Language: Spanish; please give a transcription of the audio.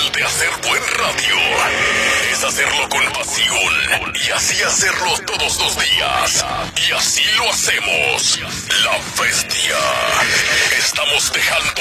de hacer buen radio es hacerlo con pasión y así hacerlo todos los días. Y así lo hacemos. La Bestia. Estamos dejando